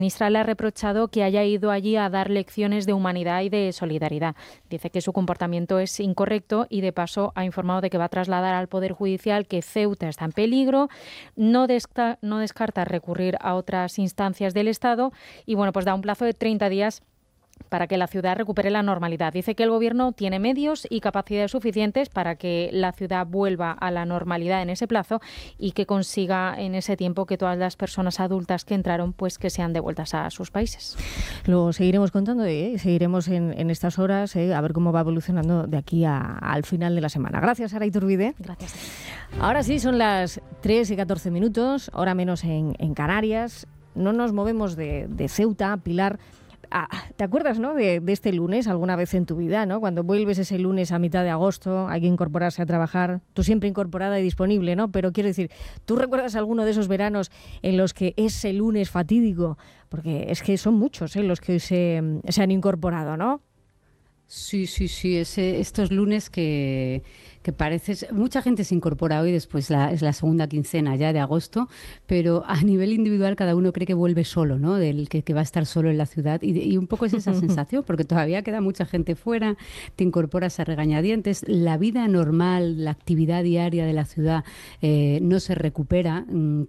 ministra le ha reprochado que haya ido allí a dar lecciones de humanidad y de solidaridad. Dice que su comportamiento es incorrecto y, de paso, ha informado de que va a trasladar al Poder Judicial que Ceuta está en peligro, no descarta recurrir a otras instancias del Estado y, bueno, pues da un plazo de 30 días para que la ciudad recupere la normalidad. Dice que el Gobierno tiene medios y capacidades suficientes para que la ciudad vuelva a la normalidad en ese plazo y que consiga en ese tiempo que todas las personas adultas que entraron, pues que sean devueltas a sus países. Lo seguiremos contando, seguiremos en estas horas, a ver cómo va evolucionando de aquí al final de la semana. Gracias, Sara Iturbide. Gracias. Ahora sí, son las 3:14, hora menos en Canarias. No nos movemos de Ceuta, Pilar. ¿Te acuerdas, no, de este lunes alguna vez en tu vida, ¿no? Cuando vuelves ese lunes a mitad de agosto, hay que incorporarse a trabajar, tú siempre incorporada y disponible, ¿no? Pero quiero decir, ¿tú recuerdas alguno de esos veranos en los que ese lunes fatídico, porque es que son muchos los que se han incorporado, ¿no? Sí, estos lunes que parece... Mucha gente se incorpora hoy, después es la segunda quincena ya de agosto, pero a nivel individual cada uno cree que vuelve solo, ¿no? Del que va a estar solo en la ciudad y un poco es esa sensación, porque todavía queda mucha gente fuera, te incorporas a regañadientes, la vida normal, la actividad diaria de la ciudad no se recupera,